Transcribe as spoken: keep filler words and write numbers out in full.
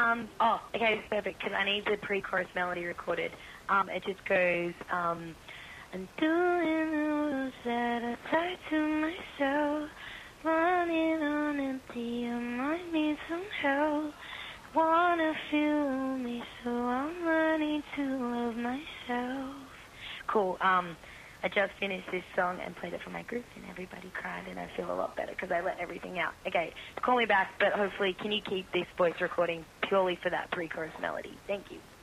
Um, oh, okay, it's perfect, because I need the pre-chorus melody recorded. Um, it just goes, um, I'm doing the rules that I tie to myself, running on empty, I might need some help. Wanna feel me, so I'm learning to love myself. Cool, um, I just finished this song and played it for my group, and everybody cried, and I feel a lot better because I let everything out. Okay, call me back, but hopefully, can you keep this voice recording purely for that pre-chorus melody? Thank you.